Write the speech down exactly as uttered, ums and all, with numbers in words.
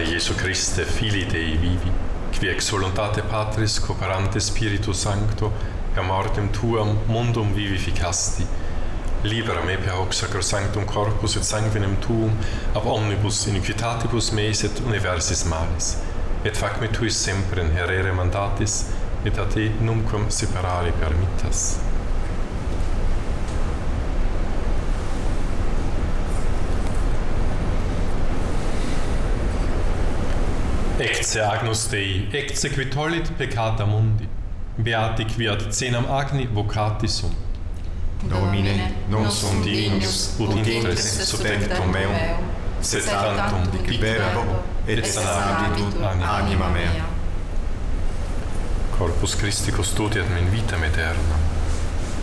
Jesu Christe, Filii Dei vivi, qui ex voluntate Patris cooperante Spiritu Sancto, per mortem Tuam mundum vivificasti, libera me per hoc sacrosanctum corpus et sanguinem Tuum, ab omnibus iniquitatibus meis et universis malis, et fac me Tuis sempre in herere mandatis, et a Te numquam separare permittas. Ecce agnus Dei, ecce qui tollit peccata mundi, beati qui ad cenam agni vocati sunt. Domine, non sum dignus, ut intres sub tectum meum, sed tantum dicipero, et sanabitur anima mea. Corpus Christi custodiat me in vitam aeterna.